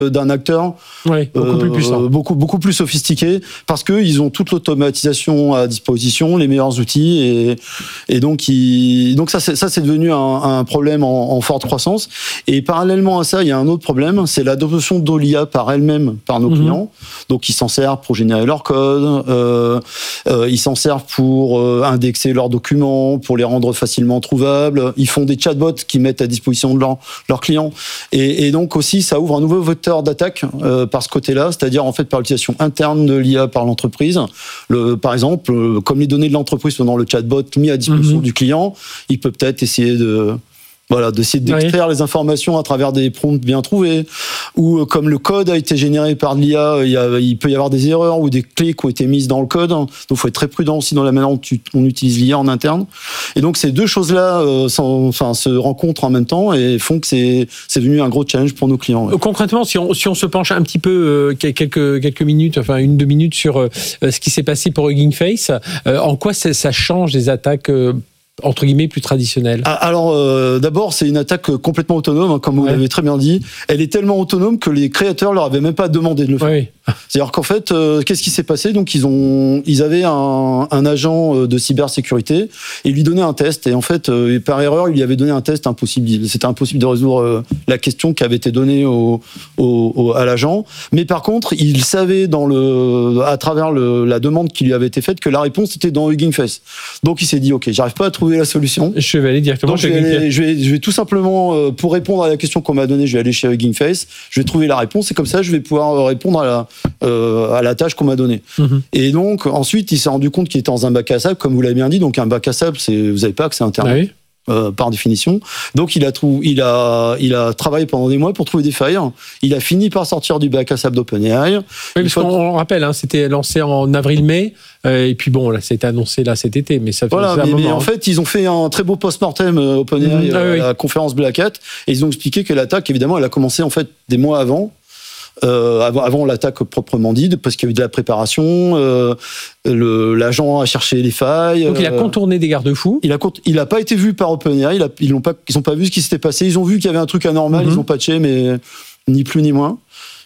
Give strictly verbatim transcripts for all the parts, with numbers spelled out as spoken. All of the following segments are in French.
d'un acteur oui, beaucoup, euh, plus puissant. beaucoup beaucoup plus sophistiqué, parce que ils ont toute l'automatisation à disposition, les meilleurs outils, et et donc ils, donc ça c'est ça c'est devenu un, un problème en, en forte croissance. Et parallèlement à ça, il y a un autre problème, c'est l'adoption de l'I A par elle-même par nos mmh. clients. Donc ils s'en servent pour générer leur code, euh, euh, ils s'en servent pour euh, indexer leurs documents, pour les rendre facilement trouvables. Ils font des chatbots qui mettent à disposition de leurs leurs clients. Et, et donc aussi, ça ouvre un nouveau vecteur d'attaque euh, par ce côté-là, c'est-à-dire en fait par l'utilisation interne de l'I A par l'entreprise. Le, par exemple, euh, comme les données de l'entreprise sont dans le chatbot mis à disposition mmh. du client, il peut peut-être essayer de Voilà, d'essayer d'extraire oui. les informations à travers des prompts bien trouvés, ou euh, comme le code a été généré par l'I A, il, y a, il peut y avoir des erreurs ou des clés qui ont été mises dans le code. Donc, il faut être très prudent aussi dans la manière dont tu, on utilise l'I A en interne. Et donc, ces deux choses-là, euh, sont, enfin, se rencontrent en même temps et font que c'est, c'est devenu un gros challenge pour nos clients. Ouais. Concrètement, si on, si on se penche un petit peu euh, quelques quelques minutes, enfin une deux minutes sur euh, ce qui s'est passé pour Hugging Face, euh, en quoi ça, ça change des attaques euh, entre guillemets plus traditionnelle? Alors euh, d'abord, c'est une attaque complètement autonome, hein, comme vous ouais. l'avez très bien dit. Elle est tellement autonome que les créateurs leur avaient même pas demandé de le faire. Oui. C'est-à-dire qu'en fait, euh, qu'est-ce qui s'est passé? Donc ils ont, ils avaient un, un agent de cybersécurité et ils lui donnaient un test. Et en fait, euh, par erreur, il lui avait donné un test impossible. C'était impossible de résoudre euh, la question qui avait été donnée au, au, au, à l'agent. Mais par contre, il savait dans le, à travers le, la demande qui lui avait été faite que la réponse était dans Hugging Face. Donc il s'est dit, ok, j'arrive pas à trouver la solution. Je vais aller directement chez Hugging Face. Je vais, je vais tout simplement, euh, pour répondre à la question qu'on m'a donnée, je vais aller chez Hugging Face. Je vais trouver la réponse et comme ça, je vais pouvoir répondre à la Euh, à la tâche qu'on m'a donnée. Mmh. Et donc, ensuite, il s'est rendu compte qu'il était dans un bac à sable, comme vous l'avez bien dit. Donc, un bac à sable, c'est, vous n'avez pas accès à Internet. Ah oui. Euh, par définition. Donc il a, trou- il, a, il a travaillé pendant des mois pour trouver des failles. Il a fini par sortir du bac à sable d'OpenAI. Oui, parce fois... qu'on rappelle, hein, c'était lancé en avril-mai, euh, et puis bon, là, c'était annoncé là cet été, mais ça fait voilà, un mais, moment. mais en fait, ils ont fait un très beau post-mortem euh, OpenAI mmh, euh, ah, oui. à la conférence Black Hat, et ils ont expliqué que l'attaque, évidemment, elle a commencé en fait des mois avant. Euh, avant, avant l'attaque proprement dite, parce qu'il y a eu de la préparation, euh, le, l'agent a cherché les failles. Donc il a contourné des garde-fous. Il a, il a pas été vu par OpenAI, il a, ils n'ont pas, ils ont pas vu ce qui s'était passé. Ils ont vu qu'il y avait un truc anormal, mm-hmm. ils ont patché, mais ni plus ni moins.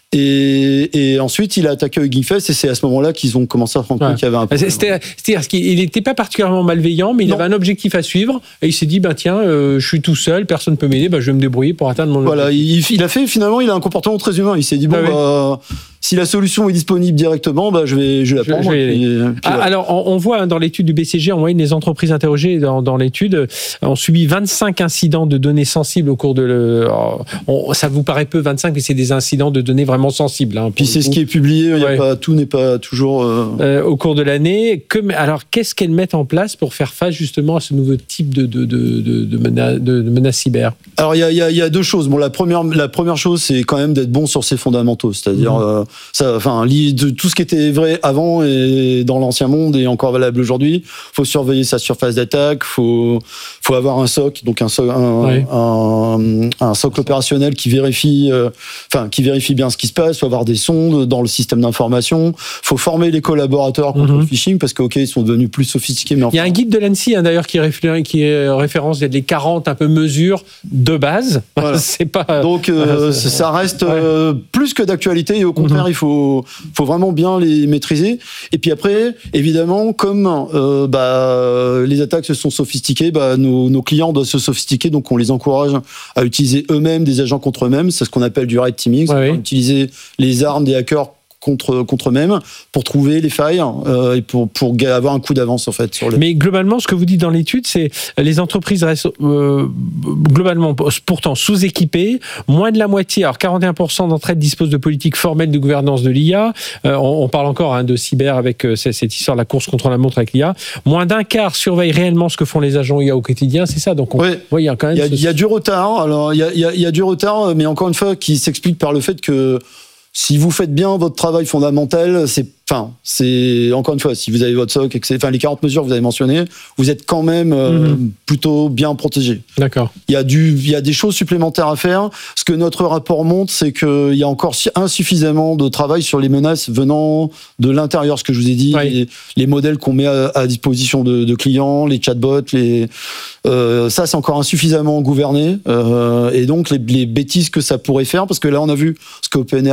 Et, et ensuite, il a attaqué Hugging Face et c'est à ce moment-là qu'ils ont commencé à se rendre compte ouais. qu'il y avait un problème. C'était, c'est-à-dire qu'il n'était pas particulièrement malveillant, mais il non. avait un objectif à suivre et il s'est dit, bah, tiens, euh, je suis tout seul, personne ne peut m'aider, bah, je vais me débrouiller pour atteindre mon voilà, objectif. Il, il a fait, finalement, il a un comportement très humain. Il s'est dit, bon, ah, bah, oui. si la solution est disponible directement, bah, je vais, je vais la prendre. Je, je vais puis, puis ah, voilà. Alors, on, on voit hein, dans l'étude du B C G, en moyenne, les entreprises interrogées dans, dans l'étude ont subi vingt-cinq incidents de données sensibles au cours de... Le, on, ça vous paraît peu, vingt-cinq, mais c'est des incidents de données vraiment sensibles. Hein, puis c'est ce qui est publié, il y a ouais. pas, tout n'est pas toujours... Euh... Euh, au cours de l'année. Que, alors, qu'est-ce qu'elles mettent en place pour faire face justement à ce nouveau type de, de, de, de, de, menace, de, de menace cyber? Alors, il y a, y, a, y a deux choses. Bon, la première, la première chose, c'est quand même d'être bon sur ses fondamentaux. C'est-à-dire, mmh. euh, ça, enfin, de tout ce qui était vrai avant et dans l'ancien monde est encore valable aujourd'hui. Faut surveiller sa surface d'attaque, faut, faut avoir un S O C, donc un, so- un, oui. un, un socle opérationnel qui vérifie, euh, enfin, qui vérifie bien ce qui se passe. Faut avoir des sondes dans le système d'information. Faut former les collaborateurs contre mm-hmm. le phishing parce que, ok, ils sont devenus plus sophistiqués. Mais enfin... Il y a un guide de l'ANSSI, hein, d'ailleurs, qui, réfé- qui est référence les quarante un peu mesures de base. Voilà. C'est pas. Donc, euh, ça reste ouais. euh, plus que d'actualité et au contraire, mm-hmm. il faut, faut vraiment bien les maîtriser. Et puis après, évidemment, comme euh, bah, les attaques se sont sophistiquées, bah, nos, nos clients doivent se sophistiquer, donc on les encourage à utiliser eux-mêmes des agents contre eux-mêmes. C'est ce qu'on appelle du red teaming, ouais, oui. utiliser les armes des hackers contre contre eux-mêmes pour trouver les failles euh, et pour pour avoir un coup d'avance en fait sur le. Mais globalement, ce que vous dites dans l'étude, c'est les entreprises restent euh, globalement pourtant sous-équipées. Moins de la moitié, alors quarante et un pour cent d'entre elles disposent de politiques formelles de gouvernance de l'I A. Euh, on, on parle encore hein, de cyber avec euh, cette histoire de la course contre la montre avec l'I A. Moins d'un quart surveillent réellement ce que font les agents I A au quotidien. C'est ça. Donc on, oui. ouais, il y a quand même. Il y a, ce... il y a du retard. Alors il y a il y a, il y a du retard, mais encore une fois, qui s'explique par le fait que si vous faites bien votre travail fondamental, c'est, enfin, c'est encore une fois, si vous avez votre S O C, et que c'est, enfin, les quarante mesures que vous avez mentionnées, vous êtes quand même euh, mm-hmm. plutôt bien protégé. D'accord. Il y a du, il y a des choses supplémentaires à faire. Ce que notre rapport montre, c'est qu'il y a encore insuffisamment de travail sur les menaces venant de l'intérieur. Ce que je vous ai dit, oui. les, les modèles qu'on met à, à disposition de, de clients, les chatbots, les, euh, ça, c'est encore insuffisamment gouverné. Euh, et donc, les, les bêtises que ça pourrait faire, parce que là, on a vu ce que OpenAI